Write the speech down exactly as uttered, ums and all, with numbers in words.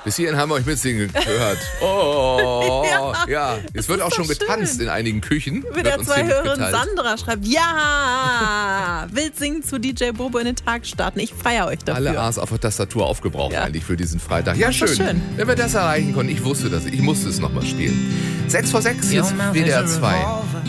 Bis hierhin haben wir euch mitsingen gehört. Oh, ja. ja. Es wird auch schon schön. getanzt in einigen Küchen. Mit der zwei Hörerin Sandra schreibt, ja, wild singen zu D J Bobo in den Tag starten. Ich feiere euch dafür. Alle A's auf der Tastatur aufgebraucht ja. eigentlich für diesen Freitag. Ja, schön. schön. Wenn wir das erreichen konnten, ich wusste das. Ich musste es nochmal spielen. sechs vor sechs, jetzt W D R zwei.